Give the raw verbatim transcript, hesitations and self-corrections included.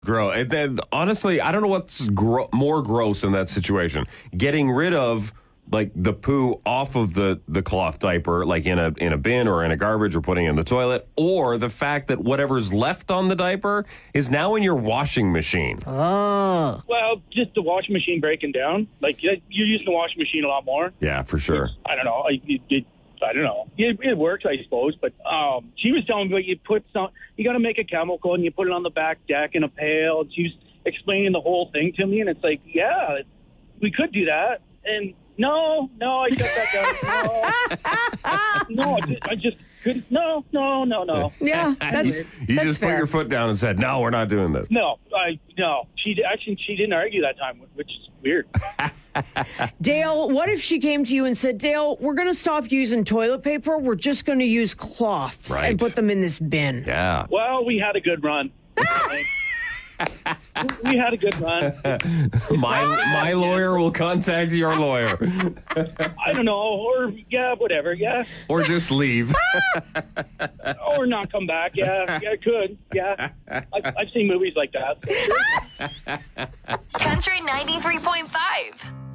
Gross. And then, honestly, I don't know what's gro- more gross in that situation. Getting rid of, like, the poo off of the, the cloth diaper, like in a in a bin or in a garbage or putting it in the toilet, or the fact that whatever's left on the diaper is now in your washing machine. Oh. Well, just the washing machine breaking down. Like, you're using the washing machine a lot more. Yeah, for sure. I don't know. I, it, it, I don't know. It, it works, I suppose. But um, she was telling me, like, you put some, you got to make a chemical and you put it on the back deck in a pail. She was explaining the whole thing to me, and it's like, yeah, we could do that. And no, no, I shut that down. No, no, I just, I just couldn't. No, no, no, no. Yeah, that's You that's just fair. put your foot down and said, no, we're not doing this. No, I no. She actually she didn't argue that time, which is weird. Dale, what if she came to you and said, Dale, we're going to stop using toilet paper. We're just going to use cloths Right. and put them in this bin. Yeah. Well, we had a good run. We had a good run. My my lawyer will contact your lawyer. I don't know, or yeah, whatever, yeah, Or just leave. or not come back. Yeah, yeah, it could. Yeah, I, I've seen movies like that. Country ninety-three point five.